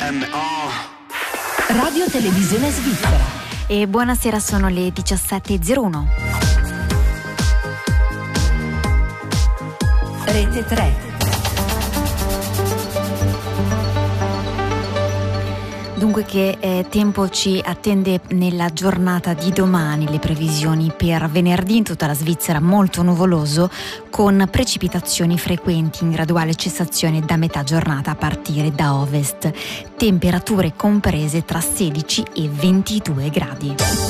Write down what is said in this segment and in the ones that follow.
Radio Televisione Svizzera. E buonasera, sono le 17.01. Rete 3. Dunque, che tempo ci attende nella giornata di domani? Le previsioni per venerdì in tutta la Svizzera: molto nuvoloso, con precipitazioni frequenti in graduale cessazione da metà giornata a partire da ovest. Temperature comprese tra 16 e 22 gradi.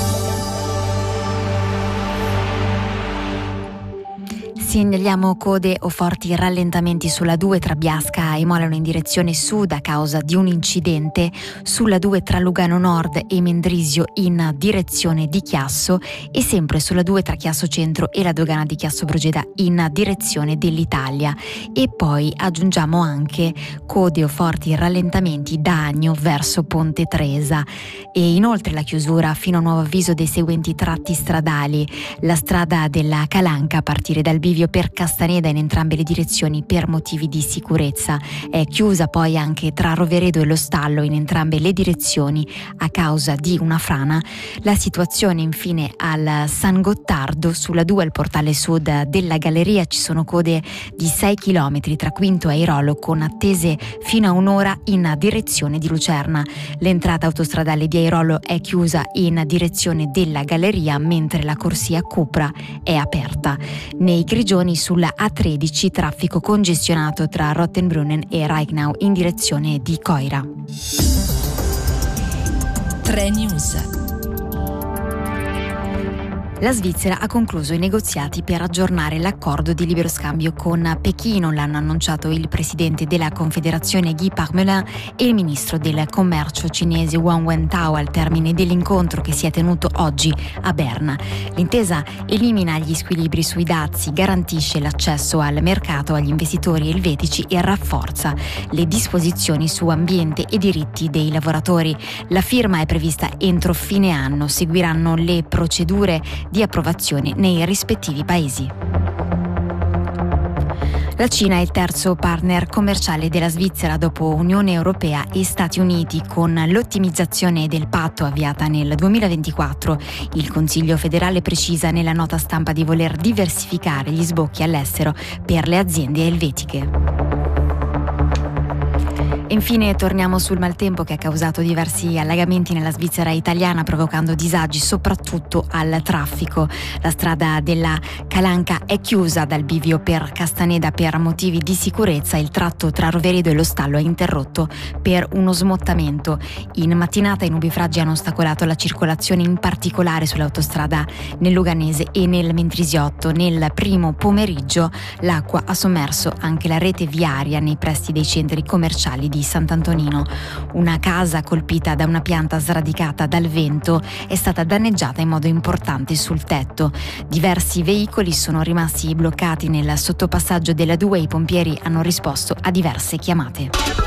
Segnaliamo code o forti rallentamenti sulla 2 tra Biasca e Molano in direzione sud a causa di un incidente, sulla 2 tra Lugano Nord e Mendrisio in direzione di Chiasso e sempre sulla 2 tra Chiasso Centro e la dogana di Chiasso Brogeda in direzione dell'Italia. E poi aggiungiamo anche code o forti rallentamenti da Agno verso Ponte Tresa e inoltre la chiusura fino a nuovo avviso dei seguenti tratti stradali: la strada della Calanca a partire dal bivio per Castaneda in entrambe le direzioni per motivi di sicurezza. È chiusa poi anche tra Roveredo e Lo Stallo in entrambe le direzioni a causa di una frana. La situazione infine al San Gottardo sulla 2 al portale sud della galleria ci sono code di 6 km tra Quinto e Airolo con attese fino a un'ora in direzione di Lucerna. L'entrata autostradale di Airolo è chiusa in direzione della galleria mentre la corsia Cupra è aperta. Nei Grigioni sulla A13 traffico congestionato tra Rottenbrunnen e Reichenau in direzione di Coira. 3 News. La Svizzera ha concluso i negoziati per aggiornare l'accordo di libero scambio con Pechino. L'hanno annunciato il presidente della Confederazione Guy Parmelin e il ministro del commercio cinese Wang Wentao al termine dell'incontro che si è tenuto oggi a Berna. L'intesa elimina gli squilibri sui dazi, garantisce l'accesso al mercato agli investitori elvetici e rafforza le disposizioni su ambiente e diritti dei lavoratori. La firma è prevista entro fine anno, seguiranno le procedure di approvazione nei rispettivi paesi. La Cina è il terzo partner commerciale della Svizzera dopo Unione Europea e Stati Uniti. Con l'ottimizzazione del patto avviata nel 2024, il Consiglio federale precisa nella nota stampa di voler diversificare gli sbocchi all'estero per le aziende elvetiche. E infine torniamo sul maltempo che ha causato diversi allagamenti nella Svizzera italiana, provocando disagi soprattutto al traffico. La strada della Calanca è chiusa dal bivio per Castaneda per motivi di sicurezza. Il tratto tra Roveredo e Lo Stallo è interrotto per uno smottamento. In mattinata i nubifragi hanno ostacolato la circolazione, in particolare sull'autostrada nel Luganese e nel Mendrisiotto. Nel primo pomeriggio l'acqua ha sommerso anche la rete viaria nei pressi dei centri commerciali di Sant'Antonino. Una casa colpita da una pianta sradicata dal vento è stata danneggiata in modo importante sul tetto. Diversi veicoli sono rimasti bloccati nel sottopassaggio della 2 e i pompieri hanno risposto a diverse chiamate.